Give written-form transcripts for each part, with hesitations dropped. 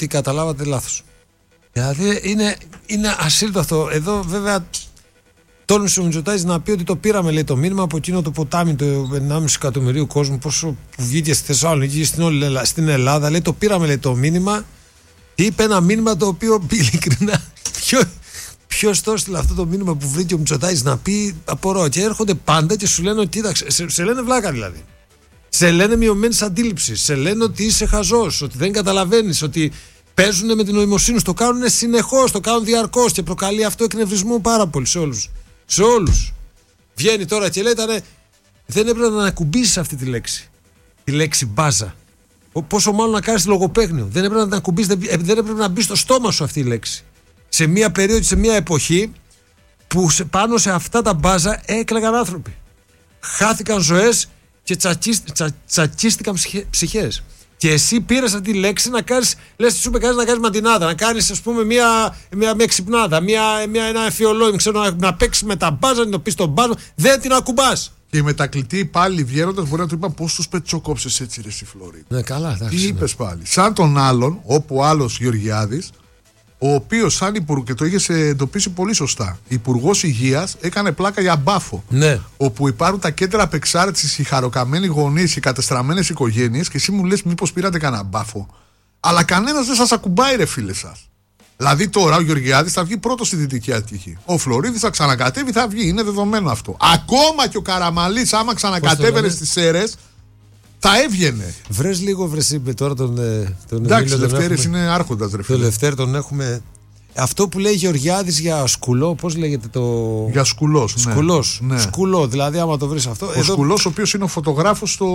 τι καταλάβατε λάθος. Δηλαδή είναι ασύλληπτο αυτό. Εδώ βέβαια τόλμησε ο Μητσοτάκης να πει ότι το πήραμε, λέει, το μήνυμα από εκείνο το ποτάμι του 1,5 εκατομμυρίου κόσμου, πόσο που βγήκε στη Θεσσαλονίκη, στην Ελλάδα. Λέει, το πήραμε, λέει, το μήνυμα. Και είπε ένα μήνυμα το οποίο, ειλικρινά, ποιος το έστειλε αυτό το μήνυμα που βρήκε ο Μητσοτάκης να πει, απορώ. Και έρχονται πάντα και σου λένε, κοίταξε, σε λένε βλάκα δηλαδή. Σε λένε μειωμένης αντίληψης. Σε λένε ότι είσαι χαζός, ότι δεν καταλαβαίνεις, ότι παίζουν με την νοημοσύνη σου. Το κάνουν συνεχώς, το κάνουν διαρκώς και προκαλεί αυτό εκνευρισμό πάρα πολύ σε όλους. Σε όλους. Βγαίνει τώρα και λέει, δεν έπρεπε να ανακουμπήσεις αυτή τη λέξη. Τη λέξη μπάζα. Πόσο μάλλον να κάνεις λογοπαίγνιο. Δεν έπρεπε να την ακουμπήσεις, δεν έπρεπε να μπει στο στόμα σου αυτή η λέξη. Σε μια περίοδο, σε μια εποχή που πάνω σε αυτά τα μπάζα έκλαιγαν άνθρωποι. Χάθηκαν ζωές και τσακίστηκαν ψυχές. Και εσύ πήρες αυτή τη λέξη να κάνεις, λες, σου είπε κανείς να κάνεις μαντινάδα, να κάνεις, ας πούμε, μια ξυπνάδα, ένα εφιολόγιο, ξέρω, να παίξεις με τα μπάζα, να το πεις τον μπάζα, δεν την ακουμπάς. Και οι μετακλητοί πάλι βγαίνοντας μπορεί να του είπαν πώς τους πετσοκόψες έτσι, ρε εσύ Φλόρη. Ναι, καλά, εντάξει. Τι είπες πάλι. Σαν τον άλλον, όπου άλλος Γεωργιάδης, ο οποίος σαν υπουργό, και το είχες εντοπίσει πολύ σωστά, υπουργός υγείας, έκανε πλάκα για μπάφο. Ναι. Όπου υπάρχουν τα κέντρα απεξάρτησης, οι χαροκαμένοι γονείς, οι κατεστραμμένες οικογένειες, και εσύ μου λες μήπως πήρατε κανένα μπάφο. Αλλά κανένας δεν σας ακουμπάει, ρε φίλε σας. Δηλαδή τώρα ο Γεωργιάδης θα βγει πρώτος στη Δυτική Αττική. Ο Φλωρίδης θα ξανακατέβει, θα βγει. Είναι δεδομένο αυτό. Ακόμα και ο Καραμαλής, άμα ξανακατέβαινε στις Σέρρες, θα έβγαινε. Βρες λίγο, είπε τώρα τον εντάξει, ο Λευτέρης είναι άρχοντας, ρε φίλε. Τον Λευτέρη τον έχουμε. Αυτό που λέει Γεωργιάδης για σκουλό, πώς λέγεται το. Για σκουλός. Ναι. Σκουλός. Ναι. Σκουλό, δηλαδή άμα το βρεις αυτό. Ο Σκουλός, ο οποίος είναι ο φωτογράφος στο.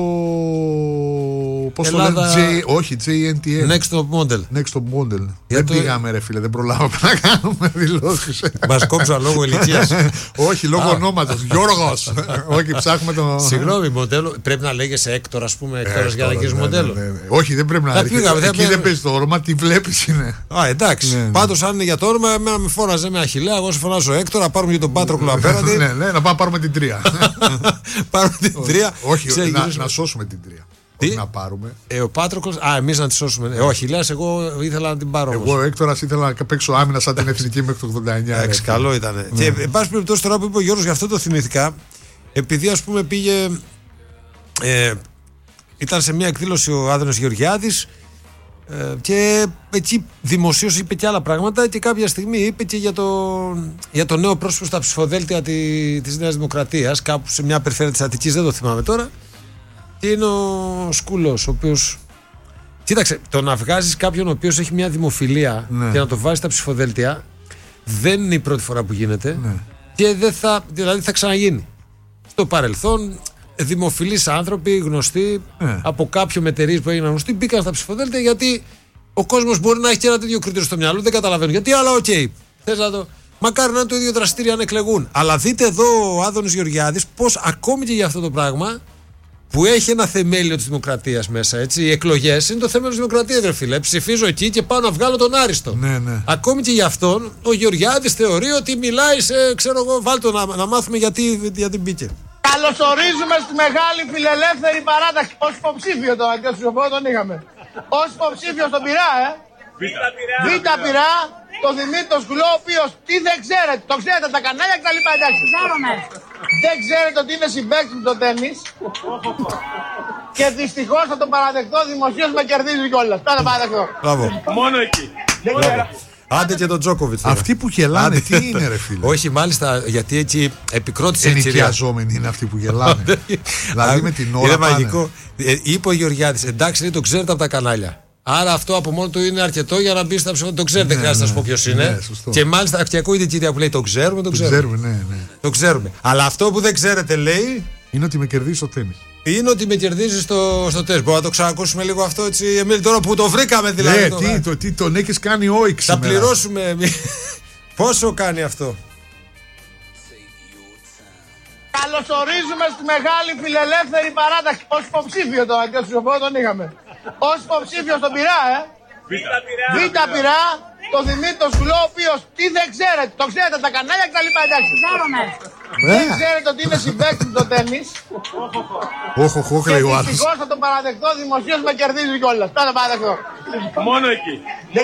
Πώς το λένε, όχι, JNTM. Next Top Model. Next Top Model. Δεν πήγαμε, ρε φίλε, δεν προλάβαμε να κάνουμε δηλώσεις. Μας κόψα λόγω ηλικίας. Όχι, λόγω ονόματος. Γιώργος. Όχι, ψάχνουμε το. Συγγνώμη, μοντέλο. Πρέπει να λέγεσαι Έκτορ, ας πούμε, Έκτορας για να γίνεις μοντέλο. Όχι, δεν πρέπει να λέγεσαι. Εκεί δεν παίζει το όνομα, τι βλέπεις είναι. Α, εντάξει. Πάντως αν είναι για το όνομα, εμένα με φώναζε με Αχιλλέα, εγώ σε φωνάζω Έκτορ, να πάρουμε και τον Πάτροκλο απέναντι. Ναι, να πάμε πάρουμε την 3. Πάρουμε την 3. Όχι, να σώσουμε την 3. Τι? Να πάρουμε. Ο Πάτροκλος, εμείς να τη σώσουμε. Ο Αχιλλέας, εγώ ήθελα να την πάρω. Εγώ ο Έκτορας ήθελα να παίξω άμυνα σαν την εθνική μέχρι το 89. Εντάξει, καλό ήταν. Και εν πάση περιπτώσει, τώρα που είπε ο Γιώργος, γι' αυτό το θυμήθηκα. Επειδή ας πούμε πήγε. Ήταν σε μια εκδήλωση ο Άδωνης Γεωργιάδης. Και εκεί δημοσίως είπε και άλλα πράγματα και κάποια στιγμή είπε και για το νέο πρόσωπο στα ψηφοδέλτια της Νέας Δημοκρατίας, κάπου σε μια περιφέρεια της Αττικής, δεν το θυμάμαι τώρα, και είναι ο Σκούλος, ο οποίος, κοίταξε, το να βγάζεις κάποιον ο οποίος έχει μια δημοφιλία και να το βάζεις στα ψηφοδέλτια δεν είναι η πρώτη φορά που γίνεται και δηλαδή θα ξαναγίνει. Στο παρελθόν δημοφιλείς άνθρωποι, γνωστοί από κάποιο μετερίες που έγιναν γνωστοί, μπήκαν στα ψηφοδέλτια γιατί ο κόσμος μπορεί να έχει και ένα τέτοιο κριτήριο στο μυαλό. Δεν καταλαβαίνω γιατί, αλλά οκ. Θες να το. Μακάρι να είναι το ίδιο δραστήρια αν εκλεγούν. Αλλά δείτε εδώ ο Άδωνης Γεωργιάδης πως ακόμη και για αυτό το πράγμα που έχει ένα θεμέλιο της δημοκρατίας μέσα. Έτσι, οι εκλογές είναι το θεμέλιο της δημοκρατίας, ρε φίλε. Ψηφίζω εκεί και πάω να βγάλω τον άριστο. Ναι. Ακόμη και για αυτόν ο Γεωργιάδης θεωρεί ότι μιλάει σε, ξέρω εγώ, βάλτο να μάθουμε γιατί μπήκε. Καλωσορίζουμε στη μεγάλη φιλελεύθερη παράταξη. Ως υποψήφιο τον αντιπροσωπό τον είχαμε. Ως υποψήφιο στον Πειρά, Β' Πειρά, τον Δημήτρη Σκουλό, ο οποίος τι δεν ξέρετε, το ξέρετε τα κανάλια και τα λοιπά, εντάξει. Δεν ξέρετε ότι είναι συμπαίκτης στο τένις. Και δυστυχώς θα τον παραδεχτώ δημοσίως, με κερδίζει κιόλας. Θα τον παραδεχτώ. Μπράβο. Μόνο εκεί. Άντε και τον Τζόκοβιτς. Αυτοί που γελάνε, τι είναι, ρε φίλε. Όχι, μάλιστα, γιατί έτσι επικρότησε η ενοικιαζόμενοι είναι αυτοί που γελάνε. Δηλαδή με την ώρα. Είναι μαγικό. Είπε ο Γεωργιάδης, εντάξει, λέει, το ξέρετε από τα κανάλια. Άρα αυτό από μόνο του είναι αρκετό για να μπει στα ψηφοδέλτια. Το ξέρετε, δεν χρειάζεται να σου πω ποιος είναι. Και μάλιστα αυτή ακούγεται η κυρία που λέει: το ξέρουμε. Το ξέρουμε. Αλλά αυτό που δεν ξέρετε, λέει, είναι ότι με κερδίζει στο τένις. Είναι ότι με κερδίζει στο τεστ. Μπορούμε να το ξανακούσουμε λίγο αυτό, έτσι, Εμίλη, τώρα που το βρήκαμε δηλαδή. Τι τον έχεις κάνει όηξ. Θα πληρώσουμε. Πόσο κάνει αυτό. Καλωσορίζουμε στη μεγάλη φιλελεύθερη παράταξη. Ως υποψήφιο τον αντιπροσωπό τον είχαμε. Ως υποψήφιο στον Πειρά, Β' Πειρά, Το Δημήτρη Σκουλό, ο οποίος τι δεν ξέρετε, το ξέρετε τα κανάλια και τα λοιπά, εντάξει. Δεν ξέρετε ότι είναι συμπαίκτης το τέννις. λέει ο Άρης. Δυστυχώς θα τον παραδεχτώ δημοσίως, με κερδίζει κιόλας. Θα τον παραδεχτώ. Μόνο εκεί.